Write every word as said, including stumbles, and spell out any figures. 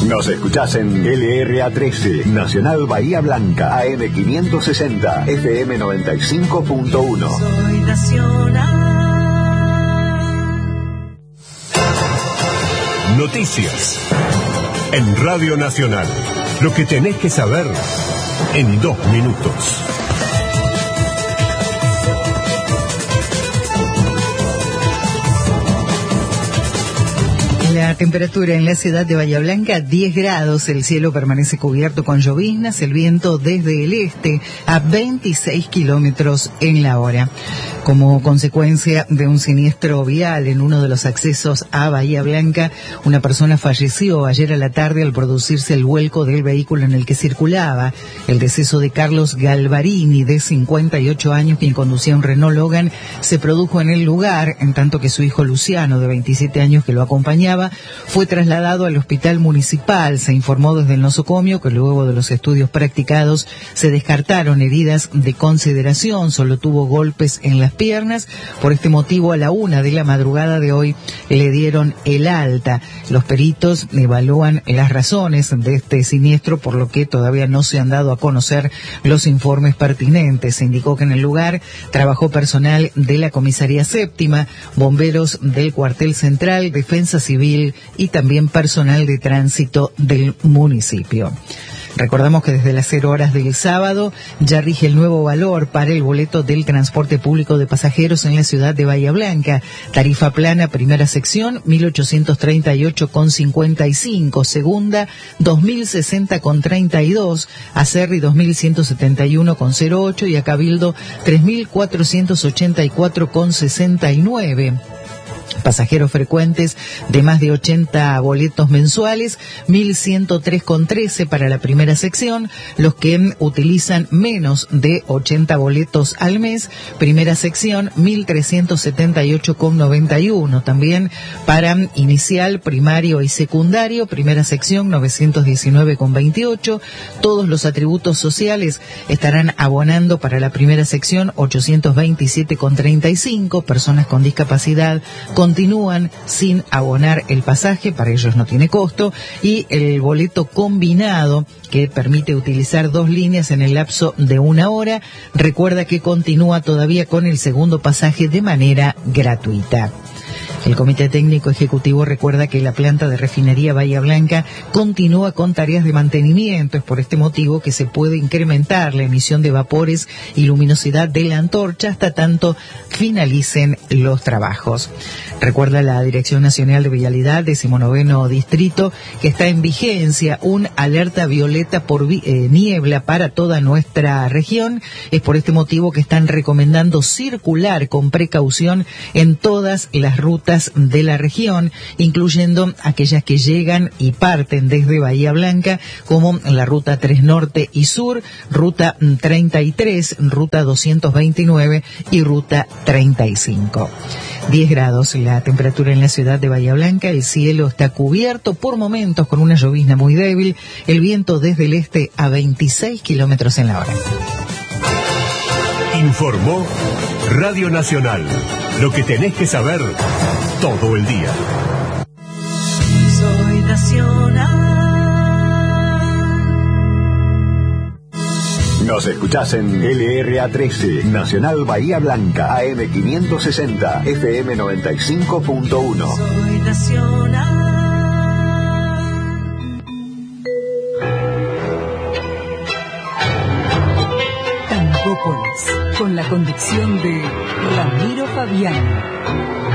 Nos escuchás en L R A trece, Nacional Bahía Blanca, A M quinientos sesenta, F M noventa y cinco punto uno. Soy nacional. Noticias en Radio Nacional. Lo que tenés que saber en dos minutos. La temperatura en la ciudad de Bahía Blanca, diez grados, el cielo permanece cubierto con lloviznas, el viento desde el este a veintiséis kilómetros en la hora. Como consecuencia de un siniestro vial en uno de los accesos a Bahía Blanca, una persona falleció ayer a la tarde al producirse el vuelco del vehículo en el que circulaba. El deceso de Carlos Galvarini, de cincuenta y ocho años, quien conducía un Renault Logan, se produjo en el lugar, en tanto que su hijo Luciano, de veintisiete años, que lo acompañaba, fue trasladado al hospital municipal. Se informó desde el nosocomio que luego de los estudios practicados se descartaron heridas de consideración, solo tuvo golpes en las piernas. Por este motivo, a la una de la madrugada de hoy le dieron el alta. Los peritos evalúan las razones de este siniestro, por lo que todavía no se han dado a conocer los informes pertinentes. Se indicó que en el lugar trabajó personal de la comisaría séptima, bomberos del cuartel central, defensa civil y también personal de tránsito del municipio. Recordamos que desde las cero horas del sábado ya rige el nuevo valor para el boleto del transporte público de pasajeros en la ciudad de Bahía Blanca. Tarifa plana, primera sección, mil ochocientos treinta y ocho con cincuenta y cinco, segunda, dos mil sesenta con treinta y dos, a Cerri dos mil ciento setenta y uno con cero ocho y a Cabildo tres mil cuatrocientos ochenta y cuatro con sesenta y nueve. Pasajeros frecuentes de más de ochenta boletos mensuales, mil ciento tres con trece para la primera sección. Los que utilizan menos de ochenta boletos al mes, primera sección, mil trescientos setenta y ocho con noventa y uno. También para inicial, primario y secundario, primera sección, novecientos diecinueve con veintiocho. Todos los atributos sociales estarán abonando para la primera sección, ochocientos veintisiete con treinta y cinco. Personas con discapacidad continúan sin abonar el pasaje, para ellos no tiene costo, y el boleto combinado, que permite utilizar dos líneas en el lapso de una hora, recuerda que continúa todavía con el segundo pasaje de manera gratuita. El Comité Técnico Ejecutivo recuerda que la planta de refinería Bahía Blanca continúa con tareas de mantenimiento. Es por este motivo que se puede incrementar la emisión de vapores y luminosidad de la antorcha hasta tanto finalicen los trabajos. Recuerda la Dirección Nacional de Vialidad, decimonoveno distrito, que está en vigencia un alerta violeta por vi- eh, niebla para toda nuestra región. Es por este motivo que están recomendando circular con precaución en todas las rutas de la región, incluyendo aquellas que llegan y parten desde Bahía Blanca, como la ruta tres Norte y Sur, ruta treinta y tres, ruta doscientos veintinueve y ruta treinta y cinco. diez grados la temperatura en la ciudad de Bahía Blanca, el cielo está cubierto por momentos con una llovizna muy débil, el viento desde el este a veintiséis kilómetros en la hora. Informó Radio Nacional. Lo que tenés que saber todo el día. Soy nacional. Nos escuchás en L R A trece, Nacional Bahía Blanca, A M quinientos sesenta, F M noventa y cinco punto uno. Soy nacional. Tangópolis, con la conducción de Ramiro Fabián.